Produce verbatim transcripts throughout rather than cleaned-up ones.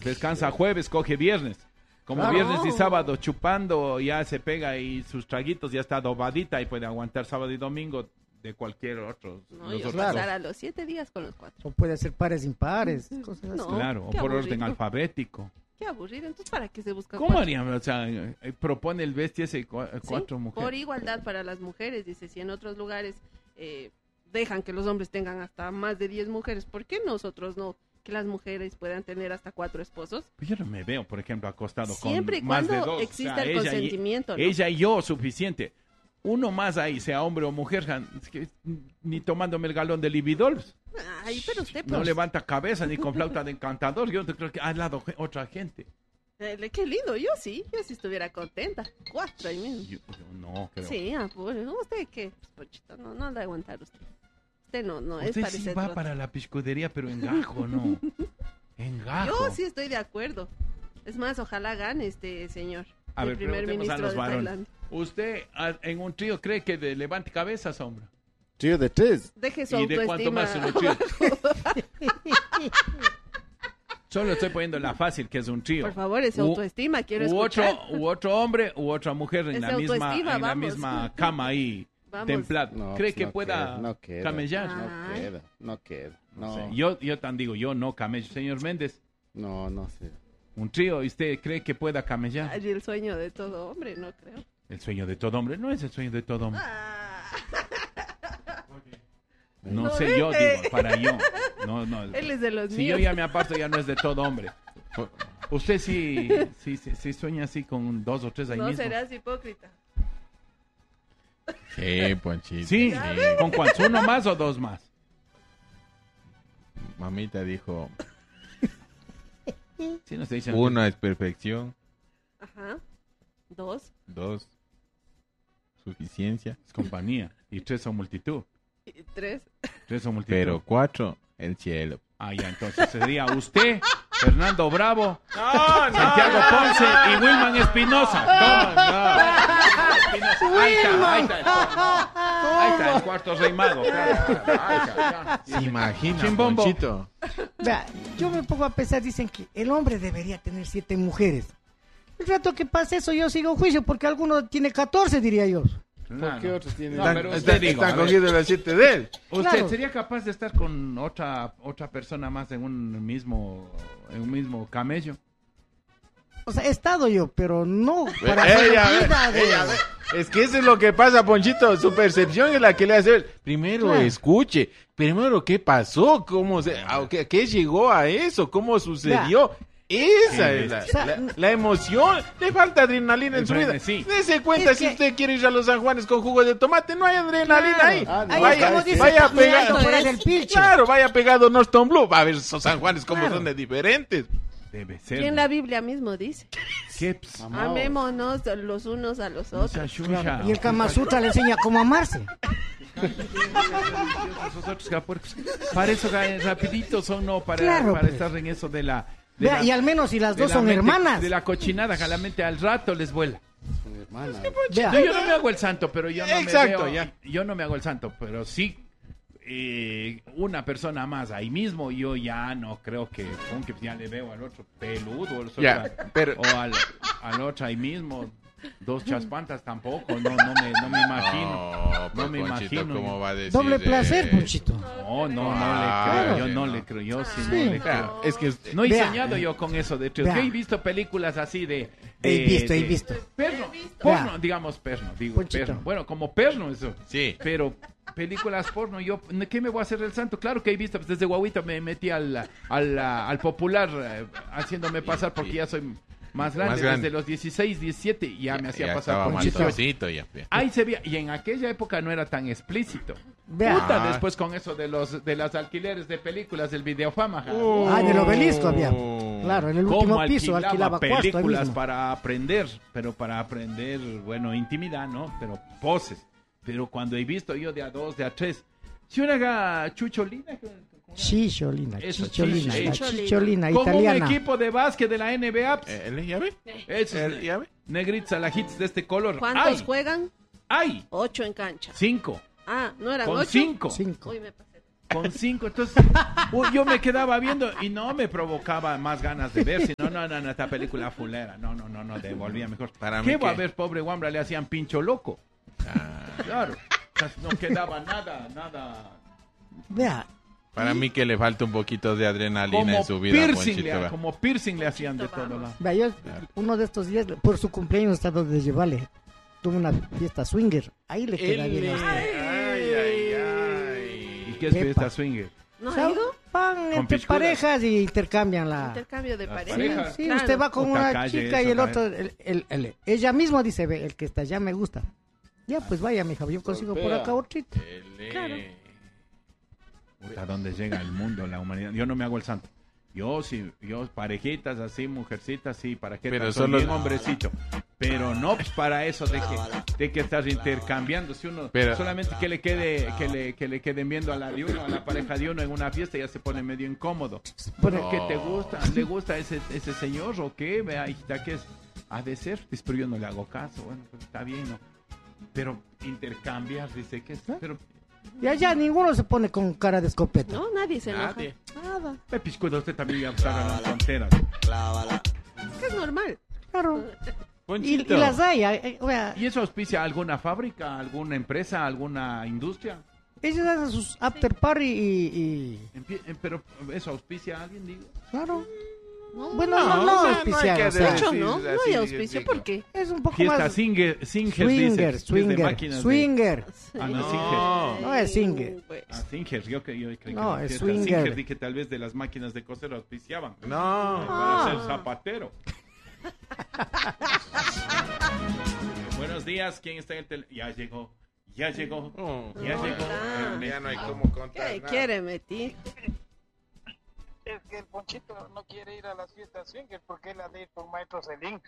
descansa jueves, coge viernes. Como Claro. viernes y sábado chupando, ya se pega y sus traguitos ya está adobadita y puede aguantar sábado y domingo de cualquier otro. No, los yo otros pasar dos. a los siete días con los cuatro. O puede hacer pares impares, cosas así. No. Claro, o qué por aburrido. orden alfabético. Qué aburrido. Entonces, ¿para qué se busca ¿Cómo cuatro? harían? O sea, eh, propone el bestia ese cua- Sí, cuatro por mujeres. igualdad para las mujeres, dice, si en otros lugares eh, dejan que los hombres tengan hasta más de diez mujeres, ¿por qué nosotros no? Que las mujeres puedan tener hasta cuatro esposos. Pues yo no me veo, por ejemplo, acostado Siempre y con más de cuando dos. exista O sea, el ella y- consentimiento, ¿no? Ella y yo, suficiente. Uno más ahí, sea hombre o mujer, jan- es que ni tomándome el galón de Libidol. Ay, pero usted, No pues, levanta cabeza ni con flauta de encantador. Yo creo que al lado ge- otra gente. eh, qué lindo, yo sí, yo sí estuviera contenta. Cuatro ahí mismo. Yo, yo no, creo. Sí, ah, pues, ¿usted qué? Pues, Pochito, no, no le va a aguantar usted. Usted no, no, es Usted sí parecer va trote. para la piscudería, pero en gajo, ¿no? En gajo. Yo sí estoy de acuerdo. Es más, ojalá gane este señor, A el ver, primer preguntemos a ministro los de varones. Tailandia. ¿Usted a- en un trío cree que de levante cabezas, hombre? Tío de tres. Deje su ¿Y de cuánto autoestima. más en un trío? Solo estoy poniendo la fácil, que es un trío. Por favor, esa U- autoestima, quiero u escuchar. otro, u otro hombre u otra mujer en Esa la misma, autoestima, en la vamos. misma cama ahí, Vamos. templada. No, ¿Cree pues que no pueda queda, no queda. camellar? Ah. No queda, no queda. No No, sé. Yo, yo tan digo, yo no camello. Señor Méndez, no, no sé. un trío, ¿y usted cree que pueda camellar? Ay, el sueño de todo hombre, no creo. El sueño de todo hombre no es el sueño de todo hombre. Ah, No No, sé, yo vete. digo, para yo. No, no. él es de los Si míos. yo ya me aparto, ya no es de todo hombre. Usted sí, sí, sí, sí sueña así con dos o tres ahí No mismo. serás hipócrita. Sí, Ponchito. Sí, ¿con cuántos? ¿Uno más o dos más? Mamita dijo, Sí, no estoy diciendo. uno es perfección, Ajá. Dos. dos, suficiencia, Es compañía. Y tres son multitud. Y tres. Tres son multitud. pero cuatro, el cielo. Ah, ya, entonces sería usted, Fernando Bravo, Santiago Ponce y Wilman Espinosa. Espinosa. Ahí está, ahí está. el cuarto. Ahí está el cuarto rey mago. Claro, claro, ahí está, ya. ¿Se imagina, Chimbombo. Ponchito? Vea, yo me pongo a pensar, dicen que el hombre debería tener siete mujeres. El rato que pase eso yo sigo juicio porque alguno tiene catorce, diría yo. ¿Por qué otros tienen? No, Están, pero están- usted digo, están a ver. cogiendo las siete de él. ¿Usted Claro. sería capaz de estar con otra otra persona más en un mismo en un mismo camello? O sea, he estado yo, pero no para hacer Ella, vida de... ella, es que eso es lo que pasa, Ponchito. Su percepción es la que le hace. Primero Claro. escuche. Primero, ¿qué pasó? ¿Cómo se, a- qué, qué llegó a eso? ¿Cómo sucedió? Esa es la, O sea, la- la emoción. Le falta adrenalina en El su vida. frenesí. Dese cuenta Es si que- usted quiere ir a los San Juanes con jugo de tomate. No hay adrenalina Claro. ahí. Ah, no. Ahí vaya, es como dice, vaya "Está muy alto pegado. fuera del pilche". Claro, vaya pegado Norton Blue. Va a ver esos San Juanes cómo Claro. son de diferentes. Debe ser. Y en la Biblia mismo dice, ¿Qué? ps? Amaos. amémonos los unos a los Esa otros. chucha. Y el Kama Sutra le enseña cómo amarse. Esos otros capuercos. Para eso eh, rapidito son no para, Claro, para pues. estar en eso de la de Vea, la- y al menos si las de dos la son mente- hermanas. de la cochinada, jalamente al rato les vuela. Son hermanas. Vea, Yo, yo no me hago el santo, pero yo no Exacto, me veo, ya. yo no me hago el santo, pero sí eh, una persona más ahí mismo, yo ya no creo que, aunque ya le veo al otro peludo, al otro- Ya, pero- o al, al otro ahí mismo, dos chaspantas tampoco, no, no me, no me imagino, No, no pues, me Ponchito, imagino. ¿cómo va a decir doble placer, eso? Ponchito. No, no, no Ah, le creo, yo sí, no no. le creo, yo sí, Sí. no le Claro, creo. es que usted- No he Vea. soñado yo con eso de tríos. Vea. Yo he visto películas así de... de- He visto, he de- visto. Perno, He visto. porno, Vea. digamos perno, digo Ponchito. perno. Bueno, como perno eso. Sí. Pero películas porno, yo, ¿qué me voy a hacer el santo? Claro que he visto, pues desde guaguito me metí al, al, al popular eh, haciéndome pasar porque ya soy más grande. Más grande. Desde los dieciséis, diecisiete ya, me hacía ya pasar estaba por Ponchito. maltrocito ya. ya. Ahí se veía, y en aquella época no era tan explícito. Vea. Puta, Ah. después con eso de los de las alquileres de películas del Videofama. ja. Ah, en el obelisco había. Oh. Claro, en el Cómo último piso alquilaba alquilaba cuarto ahí películas mismo. para aprender, pero para aprender, bueno, intimidad, ¿no? Pero poses. Pero cuando he visto yo de a dos, de a tres, si una haga chucholina, Chicholina, Eso, chicholina, la chicholina. chicholina como un italiana. equipo de básquet de la N B A, Eh, ¿El llave? esos ¿El llave? negritos la hits de este color. ¿Cuántos ¡Ay! juegan? ¡Ay! Ocho en cancha. Cinco. Ah, ¿no eran Con ocho? cinco. Cinco. Uy, me pasé. Con cinco, entonces uy, yo me quedaba viendo y no me provocaba más ganas de ver, sino no, no, no, esta película fulera, no, no, no, no, devolvía mejor. Para ¿Qué mí va a que- ver, pobre Wambra? Le hacían pincho loco. Ah, Claro, o sea, no quedaba nada, nada. Vea, para mí que le falta un poquito de adrenalina Como en su vida, piercing, Ponchito, le, va. como piercing le hacían de Ponchito, todo. vamos. ¿no? vea, yo uno de estos días, por su cumpleaños, estaba de llevarle. Tuve una fiesta swinger. Ahí le queda bien a usted. Ay, ay, ay. ¿Y qué es Epa. fiesta swinger? ¿No O ha sea, ido? van entre pisculas. parejas y intercambian la... Intercambio de Las pareja. parejas. Sí, Claro. usted va con Otra una calle, chica y eso, el otro, calle. el, el- el- ella mismo dice, ve, el que está allá me gusta. Ya, pues vaya, mija, yo consigo por Golpea. acá otrito. Ele. Claro. ¿Hasta dónde llega el mundo, la humanidad? Yo no me hago el santo. Yo sí, yo parejitas así, mujercitas, sí, para qué Pero tanto? solo- Bien hombrecito. Pero no pues, para eso de que, de que estás intercambiando. Si uno Pero- solamente que le quede, que le, que le queden viendo a la de uno, a la pareja de uno en una fiesta, ya se pone medio incómodo. Bueno, ¿Qué te gusta? ¿Le gusta ese, ese señor o qué? Vea, hijita, ¿qué es? Ha de ser, pues, pero yo no le hago caso. Bueno, pues está bien, ¿no? Pero intercambiar, dice que es. Pero y allá ninguno se pone con cara de escopeta. No, nadie se enoja. Nadie. Nada. me piscuda usted también ya está en las fronteras. Es que es normal. Claro. Y, Ponchito. y las hay, eh, eh, vea, ¿Y eso auspicia alguna fábrica, alguna empresa, alguna industria? ellos hacen sus after party y... y- Empie- eh, Pero eso auspicia a alguien, digo. claro. No, Bueno, No, no, no, o sea, no hay auspiciar, que o de sea, hecho, sí, no, sí, no sí, hay auspicio. sí, ¿Por sí. qué? es un poco Fiesta más... singer, singers, Swinger, dice, de swinger, máquinas de- swinger. Ah, no, No. Singer. No es Singer. Pues, Ah, Singers, yo, que- yo creí que No, era es fiesta swinger. Singer, di que tal vez de las máquinas de coser auspiciaban. No. Para Ah. ser zapatero. Buenos días, ¿quién está en el teléfono? Ya llegó, ya llegó, Oh, ya No, llegó. ah. ya no hay cómo contar ¿qué nada. quiere, Meti? Es que el Ponchito no quiere ir a las fiestas swinger porque él ha de ir con Maestro Celín.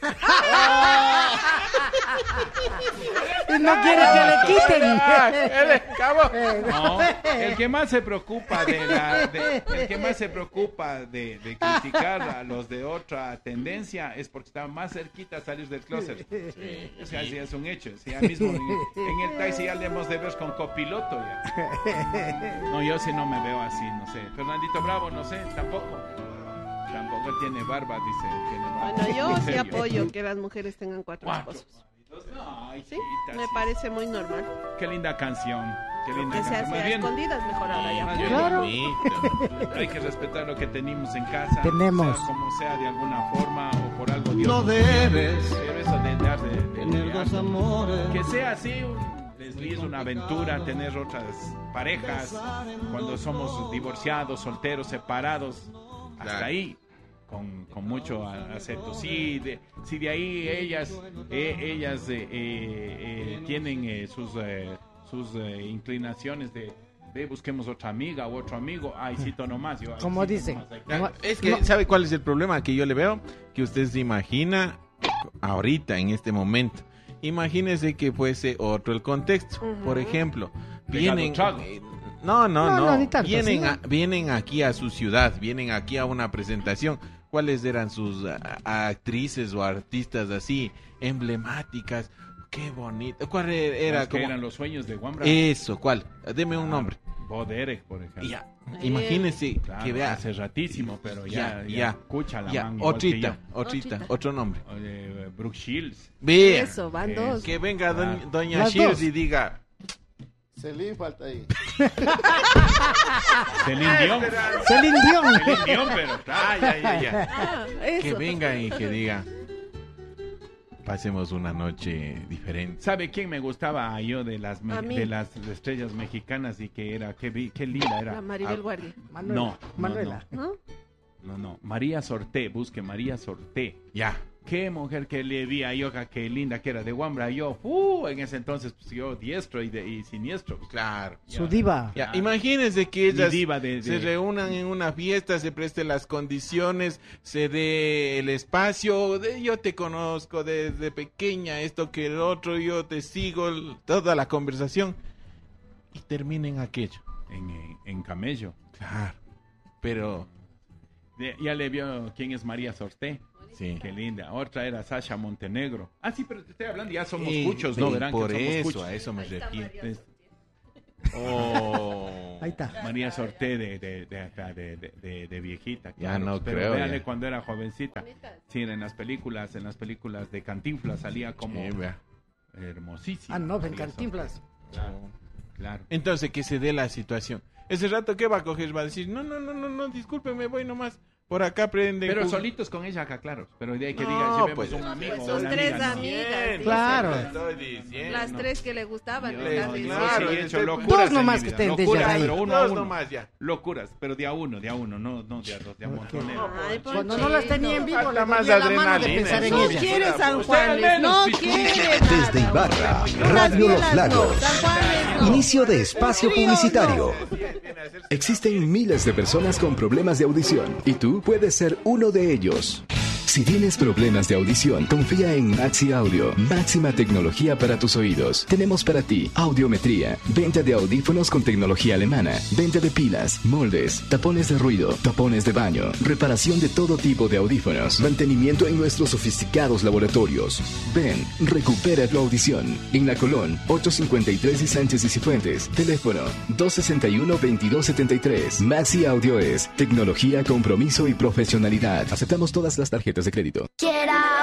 Y no quiere que le quiten. Ah, él, cabo. No, el que más se preocupa de la, de- el que más se preocupa de, de criticar a los de otra tendencia es porque está más cerquita a salir del closet. O sea, sí es un hecho. Sí, ya mismo en, en el taxi ya le hemos de ver con copiloto ya. No, yo sí no me veo así, no sé. Fernandito Bravo, no sé, tampoco. Tampoco tiene barba, dice. Tiene barba. Bueno, yo En sí serio. apoyo que las mujeres tengan cuatro Cuatro. esposos. No, Sí, hijita, me sí. parece muy normal. Qué linda canción. Qué linda Que se canción. hace Más a bien, escondidas mejor ahora ya. más bien, Claro. Bonito. hay que respetar lo que tenemos en casa. Tenemos. Sea como sea, de alguna forma o por algo Dios. No nos debes dio. Pero eso de dar de, de tener lidiar. dos amores. Que sea así, un desliz, una aventura, tener otras parejas. Cuando somos divorciados, solteros, separados. Hasta Claro. ahí. Con, con mucho a- acepto. Si de, si de ahí ellas eh, ellas eh, eh, eh, tienen eh, sus eh, sus eh, inclinaciones de, de busquemos otra amiga o otro amigo, ay, cito nomás. Yo, ay, Como cito dicen. nomás, ay, Como- Es que, no, ¿sabe cuál es el problema que yo le veo? Que usted se imagina ahorita, en este momento. Imagínese que fuese otro el contexto. Ujú. Por ejemplo, Pegado vienen... trago. eh, No, no, No, no. no, ni tanto, vienen, sí. a- vienen aquí a su ciudad, vienen aquí a una presentación. ¿Cuáles eran sus a- a- actrices o artistas así emblemáticas? Qué bonito. ¿Cuál era? Las era que como... eran los sueños de Wambra. Eso, ¿cuál? Deme un Ah, nombre. Bo Derek, por ejemplo. Y ya, Eh, imagínese Claro, que vea. hace ratísimo, pero ya, Ya, ya, ya. escucha la Ya, man igual que otrita, yo. otrita, Otrita. otro nombre. Eh, Brooke Shields. Vea. Eso, van Eso. dos. Que venga doña, Claro. doña Las Shields dos. y diga. Celín falta ahí. Celine Dion. Celine Dion. Celine Dion, pero claro. Ah, ya, ya, ya. Ah, Que eso. venga y que diga. Pasemos una noche diferente. ¿Sabe quién me gustaba yo de las me- A mí. de las estrellas mexicanas y que era qué, vi- qué linda La era? Maribel Ah, Guardia. Manuela. No, no, Manuela. ¿No? No, no, María Sorté, busque María Sorté. Ya. Qué mujer que le vi a yo, qué linda que era de Wambra. Yo, uh, en ese entonces, pues yo diestro y, de, y siniestro. Claro. Su diva. Ya, Ah. imagínense que ellas Mi diva de- de- se reúnan en una fiesta, se presten las condiciones, se dé el espacio, de yo te conozco desde pequeña, esto que el otro, yo te sigo, el- toda la conversación, y terminen aquello. En, en, en Camello. Claro, pero, De- ya le vio quién es María Sorté. sí. Qué linda. Otra era Sasha Montenegro. Ah, sí, pero te estoy hablando, ya somos Y- muchos, ¿no? y Verán por que somos eso, muchos. a eso me refiero. Es- Oh. Ahí está. María Sorté de, de, de, de, de, de- de viejita. Ya no Pero creo, véanle ya. cuando era jovencita. Sí, en las películas, en las películas de Cantinflas salía como Sí, vea. hermosísima. Ah, no, en María Cantinflas. Sorté. Claro, claro. Entonces, que se dé la situación. Ese rato, ¿qué va a coger? Va a decir, no, no, no, no, no, discúlpeme, voy nomás. Por acá prende. Pero solitos con ella acá, claro. Pero de ahí que No, diga, llevemos pues, un amigo. pues, o son una tres amiga, no. amigas. Bien, Claro. te estoy diciendo. Las tres que le gustaban. Yo- estás yo- diciendo. claro, sí he hecho este- locuras Dos en nomás mi que vida, estén locuras, desde ahí. pero uno a Dos uno. nomás ya. Locuras, pero de a uno, de a uno, no, no de a dos, de a montonero. Ay, Cuando no las tenía en vivo, Falta le más dolía la mano de adrenalina. pensar en No ella. quiere San Usted al Juanes, menos, no sí. quiere Desde nada. Ibarra, Unas Radio Los bielas no, Lagos. San Juanes no. Inicio de espacio Un río publicitario. no. Existen miles de personas con problemas de audición y tú puedes ser uno de ellos. Si tienes problemas de audición, confía en Maxi Audio, máxima tecnología para tus oídos. Tenemos para ti audiometría, venta de audífonos con tecnología alemana, venta de pilas, moldes, tapones de ruido, tapones de baño, reparación de todo tipo de audífonos, mantenimiento en nuestros sofisticados laboratorios. Ven, recupera tu audición. En La Colón, ochocientos cincuenta y tres y Sánchez y Cifuentes. Teléfono dos sesenta y uno, veintidós setenta y tres. Maxi Audio es tecnología, compromiso y profesionalidad. Aceptamos todas las tarjetas de crédito. Quiera